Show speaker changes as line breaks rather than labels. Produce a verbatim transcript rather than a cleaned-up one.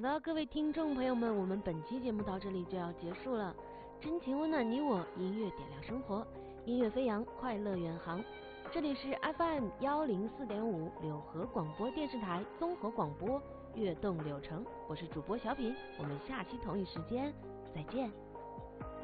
的，各位听众朋友们，我们本期节目到这里就要结束了。真情温暖你我，音乐点亮生活，音乐飞扬，快乐远航。这里是 F M 幺零四点五柳河广播电视台综合广播，悦动柳城，我是主播小品，我们下期同一时间再见。